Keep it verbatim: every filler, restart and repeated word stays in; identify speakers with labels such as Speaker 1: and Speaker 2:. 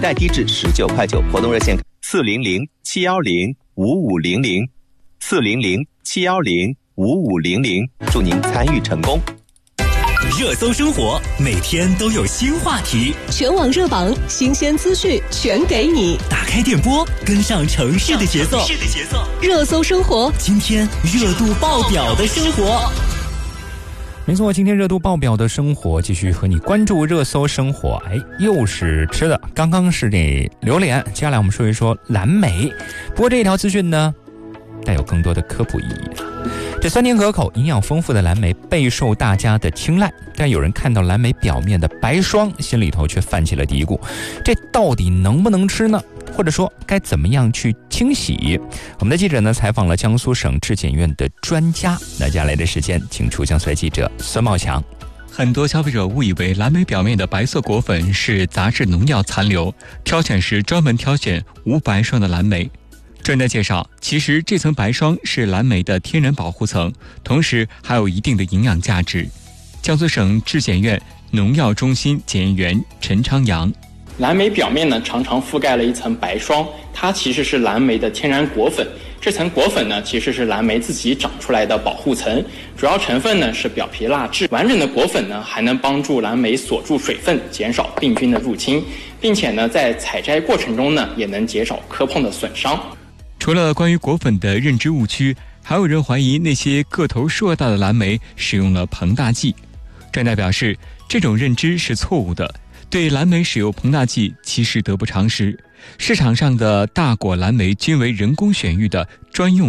Speaker 1: 带低至十九块九，活动热线四零零七幺零五五零零四零零七幺零五五零零，祝您参与成功。
Speaker 2: 热搜生活，每天都有新话题，
Speaker 3: 全网热榜，新鲜资讯全给你。
Speaker 2: 打开电波，跟上城市的节奏。
Speaker 3: 热搜生活，
Speaker 2: 今天热度爆表的生活。
Speaker 4: 没错，今天热度爆表的生活，继续和你关注热搜生活。哎，又是吃的，刚刚是这榴莲，接下来我们说一说蓝莓。不过这一条资讯呢，带有更多的科普意义了。这酸甜可口、营养丰富的蓝莓备受大家的青睐，但有人看到蓝莓表面的白霜，心里头却泛起了嘀咕：这到底能不能吃呢？或者说该怎么样去清洗？我们的记者呢采访了江苏省质检院的专家。那接下来的时间，请出江苏记者孙茂强。
Speaker 5: 很多消费者误以为蓝莓表面的白色果粉是杂质农药残留，挑选时专门挑选无白霜的蓝莓。专家介绍，其实这层白霜是蓝莓的天然保护层，同时还有一定的营养价值。江苏省质检院农药中心检验员陈昌阳：
Speaker 6: 蓝莓表面呢常常覆盖了一层白霜，它其实是蓝莓的天然果粉。这层果粉呢其实是蓝莓自己长出来的保护层，主要成分呢是表皮蜡质。完整的果粉呢还能帮助蓝莓锁住水分，减少病菌的入侵，并且呢在采摘过程中呢也能减少磕碰的损伤。
Speaker 5: 除了关于果粉的认知误区，还有人怀疑那些个头硕大的蓝莓使用了膨大剂。专家表示，这种认知是错误的，对蓝莓使用膨大剂其实得不偿失。市场上的大果蓝莓均为人工选育的专用